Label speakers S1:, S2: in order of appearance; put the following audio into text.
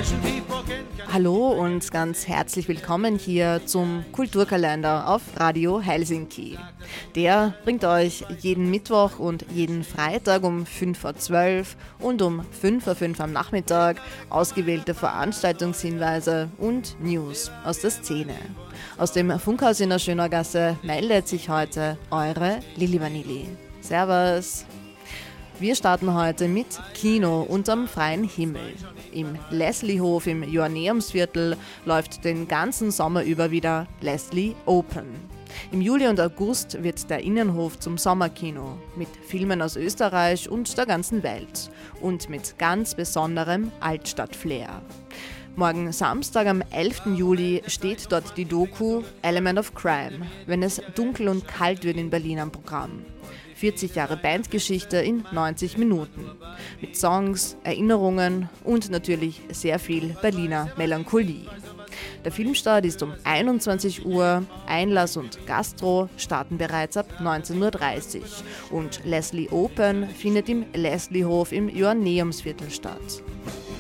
S1: Hallo und ganz herzlich willkommen hier zum Kulturkalender auf Radio Helsinki. Der bringt euch jeden Mittwoch und jeden Freitag um 5:12 Uhr und um 5:05 Uhr am Nachmittag ausgewählte Veranstaltungshinweise und News aus der Szene. Aus dem Funkhaus in der Schönergasse meldet sich heute eure Lili Vanilli. Servus! Wir starten heute mit Kino unterm freien Himmel. Im Leslie-Hof im Joanneumsviertel läuft den ganzen Sommer über wieder Leslie Open. Im Juli und August wird der Innenhof zum Sommerkino mit Filmen aus Österreich und der ganzen Welt und mit ganz besonderem Altstadt-Flair. Morgen Samstag am 11. Juli steht dort die Doku Element of Crime, wenn es dunkel und kalt wird in Berlin am Programm. 40 Jahre Bandgeschichte in 90 Minuten. Mit Songs, Erinnerungen und natürlich sehr viel Berliner Melancholie. Der Filmstart ist um 21 Uhr, Einlass und Gastro starten bereits ab 19:30 Uhr und Leslie Open findet im Leslie-Hof im Joanneumsviertel statt.